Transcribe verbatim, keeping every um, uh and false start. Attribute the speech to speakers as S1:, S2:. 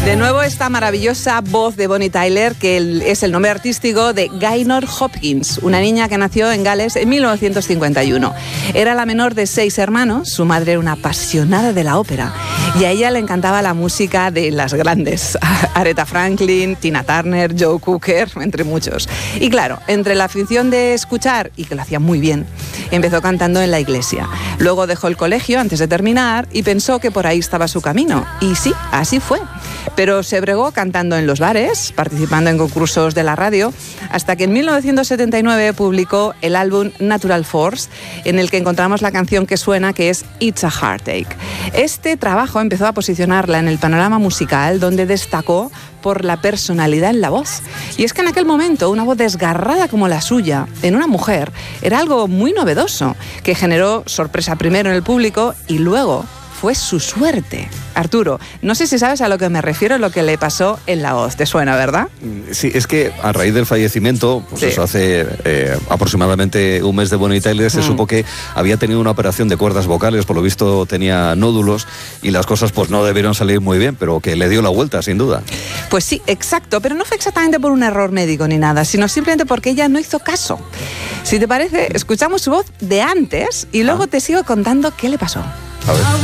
S1: De nuevo esta maravillosa voz de Bonnie Tyler, que es el nombre artístico de Gaynor Hopkins, una niña que nació en Gales en mil novecientos cincuenta y uno. Era la menor de seis hermanos, su madre era una apasionada de la ópera y a ella le encantaba la música de las grandes, Aretha Franklin, Tina Turner, Joe Cocker, entre muchos. Y claro, entre la afición de escuchar, y que lo hacía muy bien, empezó cantando en la iglesia. Luego dejó el colegio antes de terminar y pensó que por ahí estaba su camino. Y sí, así fue. Pero se bregó cantando en los bares, participando en concursos de la radio, hasta que en mil novecientos setenta y nueve publicó el álbum Natural Force, en el que encontramos la canción que suena, que es It's a Heartache. Este trabajo empezó a posicionarla en el panorama musical, donde destacó por la personalidad en la voz. Y es que en aquel momento una voz desgarrada como la suya en una mujer era algo muy novedoso, que generó sorpresa primero en el público y luego fue su suerte. Arturo, no sé si sabes a lo que me refiero, lo que le pasó en la voz. ¿Te suena, verdad?
S2: Sí, es que a raíz del fallecimiento, pues
S1: sí.
S2: eso hace eh, aproximadamente un mes de Bonnie Tyler, se mm. supo que había tenido una operación de cuerdas vocales, por lo visto tenía nódulos y las cosas pues no debieron salir muy bien, pero que le dio la vuelta, sin duda.
S1: Pues sí, exacto, pero no fue exactamente por un error médico ni nada, sino simplemente porque ella no hizo caso. Si te parece, escuchamos su voz de antes y luego ah. te sigo contando qué le pasó.
S2: A ver.